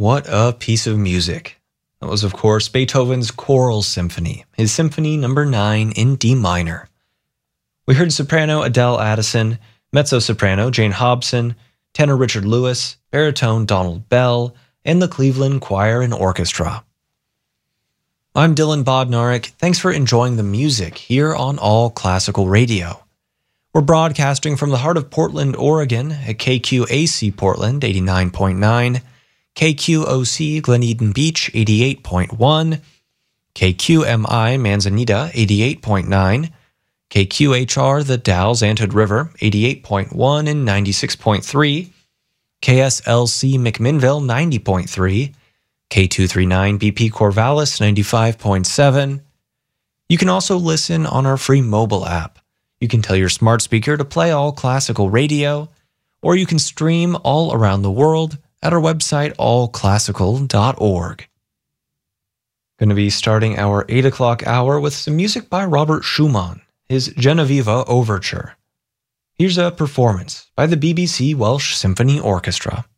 What a piece of music. That was, of course, Beethoven's Choral Symphony, his Symphony Number 9 in D minor. We heard soprano Adele Addison, mezzo-soprano Jane Hobson, tenor Richard Lewis, baritone Donald Bell, and the Cleveland Choir and Orchestra. I'm Dylan Bodnarek. Thanks for enjoying the music here on All Classical Radio. We're broadcasting from the heart of Portland, Oregon at KQAC Portland 89.9, KQOC Glen Eden Beach 88.1, KQMI Manzanita 88.9, KQHR The Dalles Anthood River 88.1 and 96.3, KSLC McMinnville 90.3, K239 BP Corvallis 95.7. You can also listen on our free mobile app. You can tell your smart speaker to play All Classical Radio, or you can stream all around the world at our website, allclassical.org. Going to be starting our 8 o'clock hour with some music by Robert Schumann, his Genoveva Overture. Here's a performance by the BBC Welsh Symphony Orchestra.